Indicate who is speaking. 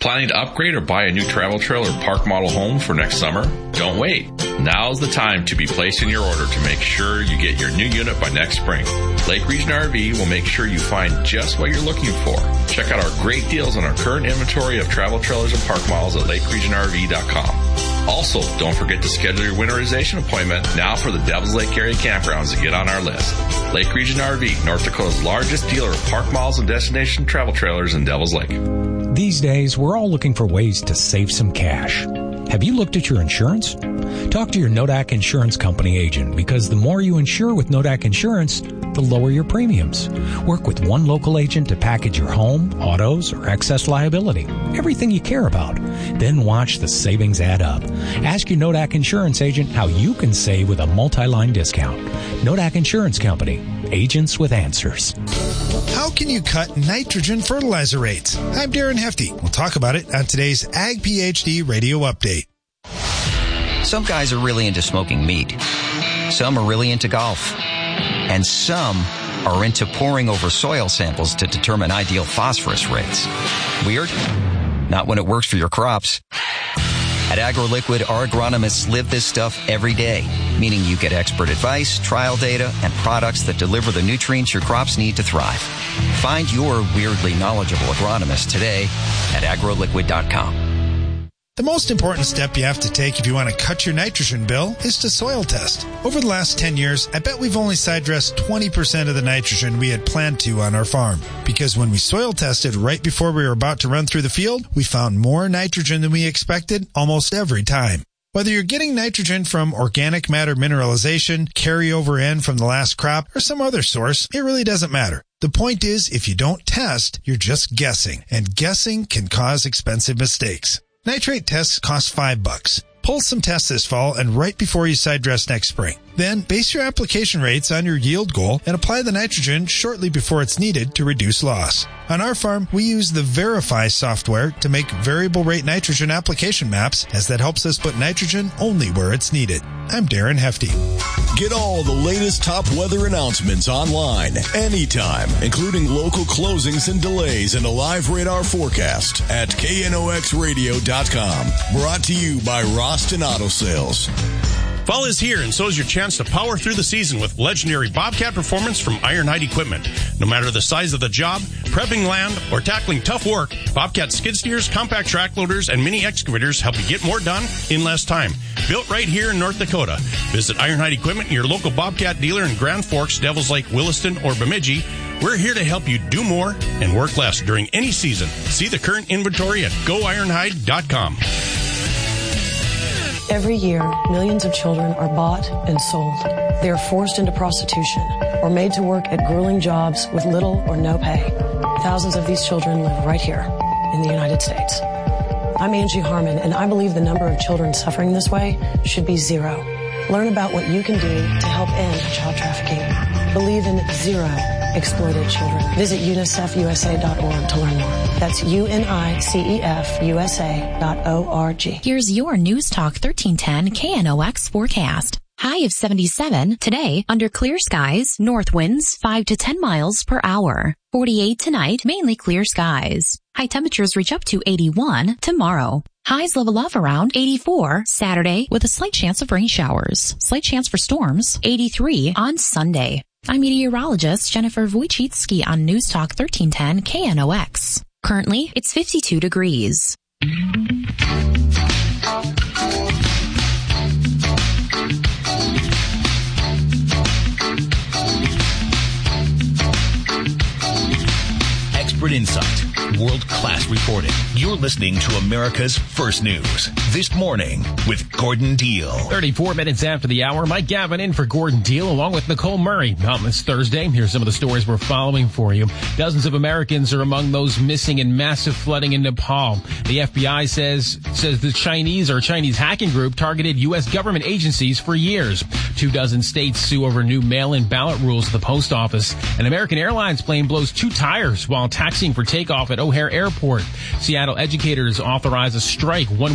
Speaker 1: Planning to upgrade or buy a new travel trailer or park model home for next summer? Don't wait. Now's the time to be placing your order to make sure you get your new unit by next spring. Lake Region RV will make sure you find just what you're looking for. Check out our great deals on our current inventory of travel trailers and park models at lakeregionrv.com. Also, don't forget to schedule your winterization appointment now for the Devils Lake area campgrounds to get on our list. Lake Region RV, North Dakota's largest dealer of park models and destination travel trailers in Devils Lake.
Speaker 2: These days, we're all looking for ways to save some cash. Have you looked at your insurance? Talk to your Nodak Insurance Company agent, because the more you insure with Nodak Insurance, the lower your premiums. Work with one local agent to package your home, autos, or excess liability. Everything you care about. Then watch the savings add up. Ask your Nodak Insurance agent how you can save with a multi-line discount. Nodak Insurance Company. Agents with answers.
Speaker 3: How can you cut nitrogen fertilizer rates? I'm Darren Hefty. We'll talk about it on today's Ag PhD Radio Update.
Speaker 4: Some guys are really into smoking meat. Some are really into golf. And some are into poring over soil samples to determine ideal phosphorus rates. Weird? Not when it works for your crops. At AgroLiquid, our agronomists live this stuff every day, meaning you get expert advice, trial data, and products that deliver the nutrients your crops need to thrive. Find your weirdly knowledgeable agronomist today at agroliquid.com.
Speaker 3: The most important step you have to take if you want to cut your nitrogen bill is to soil test. Over the last 10 years, I bet we've only side dressed 20% of the nitrogen we had planned to on our farm. Because when we soil tested right before we were about to run through the field, we found more nitrogen than we expected almost every time. Whether you're getting nitrogen from organic matter mineralization, carryover N from the last crop, or some other source, it really doesn't matter. The point is, if you don't test, you're just guessing, and guessing can cause expensive mistakes. Nitrate tests cost $5. Pull some tests this fall and right before you side dress next spring. Then base your application rates on your yield goal and apply the nitrogen shortly before it's needed to reduce loss. On our farm, we use the Verify software to make variable rate nitrogen application maps, as that helps us put nitrogen only where it's needed. I'm Darren Hefty.
Speaker 5: Get all the latest top weather announcements online, anytime, including local closings and delays and a live radar forecast at knoxradio.com. Brought to you by Roston Auto Sales.
Speaker 6: Fall is here, and so is your chance to power through the season with legendary Bobcat performance from Ironhide Equipment. No matter the size of the job, prepping land, or tackling tough work, Bobcat skid steers, compact track loaders, and mini excavators help you get more done in less time. Built right here in North Dakota. Visit Ironhide Equipment, your local Bobcat dealer in Grand Forks, Devils Lake, Williston, or Bemidji. We're here to help you do more and work less during any season. See the current inventory at goironhide.com.
Speaker 7: Every year, millions of children are bought and sold. They are forced into prostitution or made to work at grueling jobs with little or no pay. Thousands of these children live right here in the United States. I'm Angie Harmon, and I believe the number of children suffering this way should be zero. Learn about what you can do to help end child trafficking. Believe in zero exploited children. Visit UNICEFUSA.org to learn more. That's UNICEFUSA.org.
Speaker 8: Here's your News Talk 1310 KNOX forecast. High of 77 today under clear skies, north winds 5 to 10 miles per hour. 48 tonight, mainly clear skies. High temperatures reach up to 81 tomorrow. Highs level off around 84 Saturday with a slight chance of rain showers. Slight chance for storms, 83 on Sunday. I'm meteorologist Jennifer Wojcicki on News Talk 1310 KNOX. Currently, it's 52 degrees.
Speaker 9: Expert insight, world-class reporting. You're listening to America's First News. This morning with Gordon Deal.
Speaker 10: 34 minutes after the hour, Mike Gavin in for Gordon Deal along with Nicole Murray. On this Thursday, here's some of the stories we're following for you. Dozens of Americans are among those missing in massive flooding in Nepal. The FBI says the Chinese hacking group targeted U.S. government agencies for years. 24 states sue over new mail-in ballot rules at the post office. An American Airlines plane blows 2 tires while taxiing for takeoff at O'Hare Airport. Seattle educators authorize a strike 1